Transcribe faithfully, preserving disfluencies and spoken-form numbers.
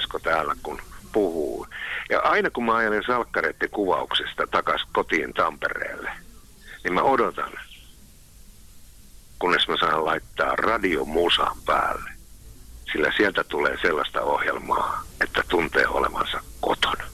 Esko täällä, kun puhuu. Ja aina kun mä ajelen salkkareiden kuvauksesta takas kotiin Tampereelle, niin mä odotan, kunnes mä saan laittaa radiomusan päälle. Sillä sieltä tulee sellaista ohjelmaa, että tuntee olevansa kotona.